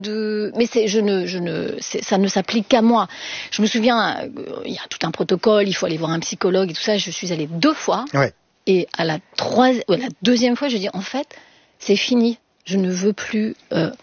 Mais ça ne s'applique qu'à moi. Je me souviens, il y a tout un protocole, il faut aller voir un psychologue et tout ça. Je suis allée 2 fois. Ouais. Et à la 2e fois, je dis en fait, c'est fini. Je ne veux plus.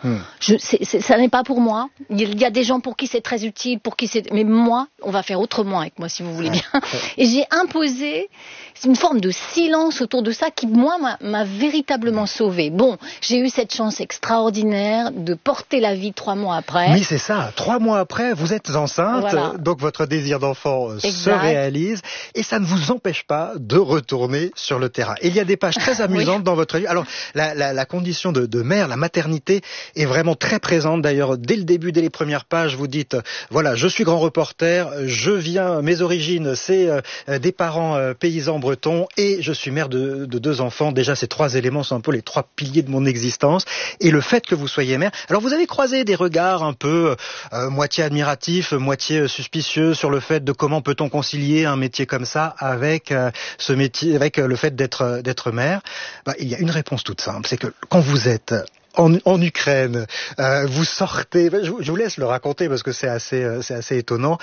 Ça n'est pas pour moi. Il y a des gens pour qui c'est très utile, mais moi, on va faire autrement avec moi, si vous voulez bien. Et j'ai imposé une forme de silence autour de ça qui, moi, m'a véritablement sauvée. Bon, j'ai eu cette chance extraordinaire de porter la vie 3 mois après. Oui, c'est ça. 3 mois après, vous êtes enceinte, voilà. Donc votre désir d'enfant se réalise, et ça ne vous empêche pas de retourner sur le terrain. Et il y a des pages très amusantes dans votre livre. Alors, la condition de mère, la maternité est vraiment très présente. D'ailleurs, dès le début, dès les premières pages, vous dites, voilà, je suis grand reporter, mes origines, c'est des parents paysans bretons, et je suis mère de 2 enfants. Déjà, ces 3 éléments sont un peu les 3 piliers de mon existence. Et le fait que vous soyez mère, alors vous avez croisé des regards un peu moitié admiratifs, moitié suspicieux sur le fait de comment peut-on concilier un métier comme ça avec ce métier, avec le fait d'être mère. Il y a une réponse toute simple, c'est que quand vous êtes en Ukraine, vous sortez, je vous laisse le raconter parce que c'est assez étonnant,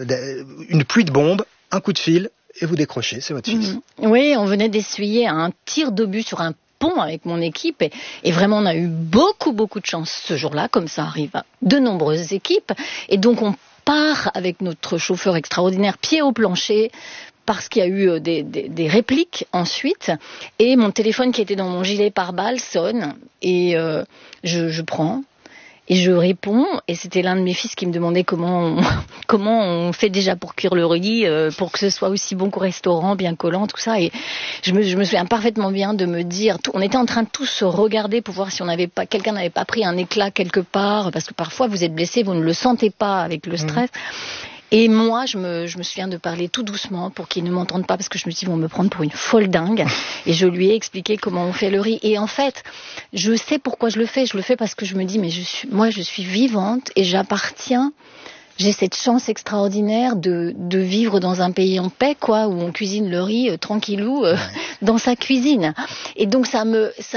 une pluie de bombes, un coup de fil, et vous décrochez, c'est votre fils. Oui, on venait d'essuyer un tir d'obus sur un pont avec mon équipe, et vraiment on a eu beaucoup de chance ce jour-là, comme ça arrive à de nombreuses équipes, et donc on part avec notre chauffeur extraordinaire pied au plancher, parce qu'il y a eu des répliques ensuite, et mon téléphone qui était dans mon gilet pare-balles sonne, et je prends, et je réponds, et c'était l'un de mes fils qui me demandait comment on fait déjà pour cuire le riz, pour que ce soit aussi bon qu'au restaurant, bien collant, tout ça, et je me souviens parfaitement bien de me dire, on était en train de tous se regarder pour voir si quelqu'un n'avait pas pris un éclat quelque part, parce que parfois vous êtes blessé, vous ne le sentez pas avec le stress. Et moi, je me souviens de parler tout doucement pour qu'ils ne m'entendent pas, parce que je me dis, ils vont me prendre pour une folle dingue. Et je lui ai expliqué comment on fait le riz. Et en fait, je sais pourquoi je le fais. Je le fais parce que je me dis, mais je suis vivante et j'appartiens. J'ai cette chance extraordinaire de vivre dans un pays en paix, quoi, où on cuisine le riz tranquillou dans sa cuisine. Et donc c'est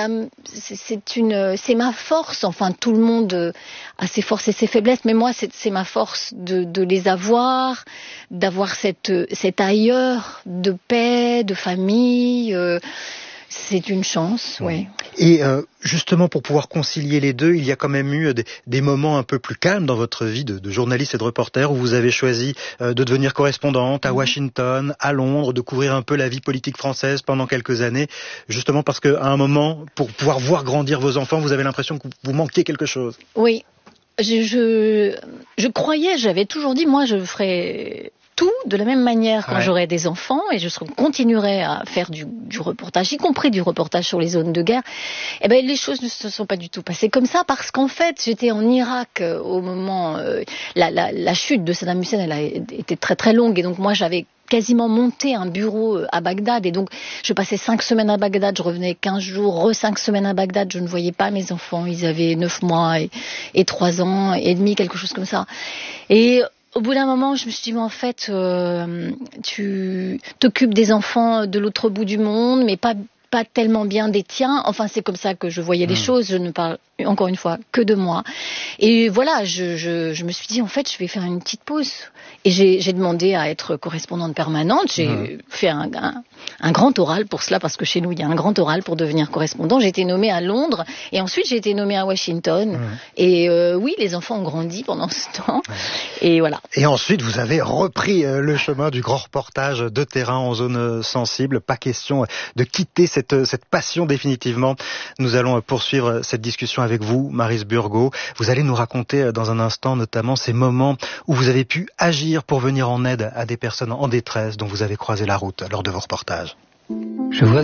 ma force. Enfin, tout le monde a ses forces et ses faiblesses, mais moi c'est ma force de les avoir, d'avoir cet ailleurs de paix, de famille. C'est une chance, oui. Et justement, pour pouvoir concilier les deux, il y a quand même eu des moments un peu plus calmes dans votre vie de journaliste et de reporter, où vous avez choisi de devenir correspondante à Washington, à Londres, de couvrir un peu la vie politique française pendant quelques années, justement parce qu'à un moment, pour pouvoir voir grandir vos enfants, vous avez l'impression que vous manquiez quelque chose. Oui, je croyais, j'avais toujours dit, moi je ferais tout de la même manière quand j'aurai des enfants, et je continuerai à faire du reportage, y compris du reportage sur les zones de guerre. Eh ben, les choses ne se sont pas du tout passées comme ça, parce qu'en fait, j'étais en Irak au moment la chute de Saddam Hussein, elle a été très très longue, et donc moi j'avais quasiment monté un bureau à Bagdad, et donc je passais 5 semaines à Bagdad, je revenais 15 jours, 5 semaines à Bagdad, je ne voyais pas mes enfants, ils avaient 9 mois et 3 ans et demi, quelque chose comme ça. Et au bout d'un moment, je me suis dit, mais en fait, tu t'occupes des enfants de l'autre bout du monde, mais pas tellement bien des tiens. Enfin, c'est comme ça que je voyais les choses. Je ne parle, encore une fois, que de moi. Et voilà, je me suis dit, en fait, je vais faire une petite pause. Et j'ai demandé à être correspondante permanente. J'ai fait un grand oral pour cela, parce que chez nous, il y a un grand oral pour devenir correspondant. J'ai été nommée à Londres, et ensuite j'ai été nommée à Washington. Et oui, les enfants ont grandi pendant ce temps. Et voilà. Et ensuite, vous avez repris le chemin du grand reportage de terrain en zone sensible. Pas question de quitter cette passion définitivement. Nous allons poursuivre cette discussion avec vous, Maryse Burgot. Vous allez nous raconter dans un instant notamment ces moments où vous avez pu agir pour venir en aide à des personnes en détresse dont vous avez croisé la route lors de vos reportages. Je vois